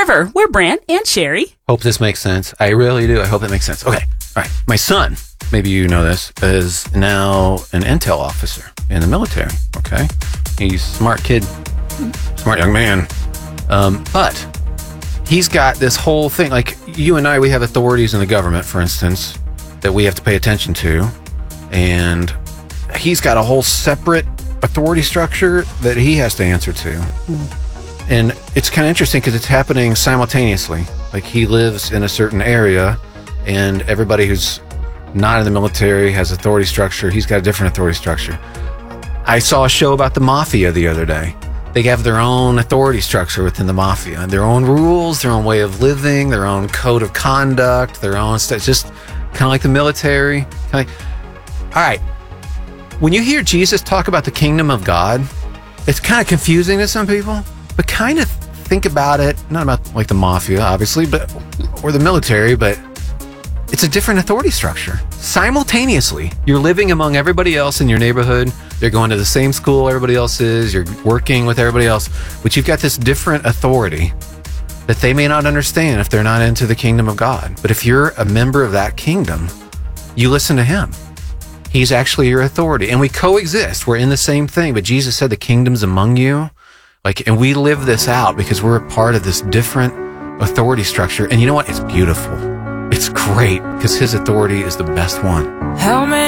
Forever. We're Brant and Sherry. Hope this makes sense. I really do. I hope it makes sense. Okay. All right. My son, maybe you know this, is now an intel officer in the military. Okay. He's a smart kid, smart young man. But he's got this whole thing. Like you and I, we have authorities in the government, for instance, that we have to pay attention to. And he's got a whole separate authority structure that he has to answer to. And it's kind of interesting because it's happening simultaneously. Like he lives in a certain area and everybody who's not in the military has authority structure. He's got a different authority structure. I saw a show about the mafia the other day. They have their own authority structure within the mafia, their own rules, their own way of living, their own code of conduct, their own stuff. Just kind of like the military. All right. When you hear Jesus talk about the kingdom of God, it's kind of confusing to some people, but kind of think about it, not about like the mafia, obviously, or the military, but it's a different authority structure. Simultaneously, you're living among everybody else in your neighborhood. You're going to the same school everybody else is. You're working with everybody else, but you've got this different authority that they may not understand if they're not into the kingdom of God. But if you're a member of that kingdom, you listen to him. He's actually your authority, and we coexist. We're in the same thing, but Jesus said the kingdom's among you. And we live this out because we're a part of this different authority structure. And you know what? It's beautiful. It's great because his authority is the best one.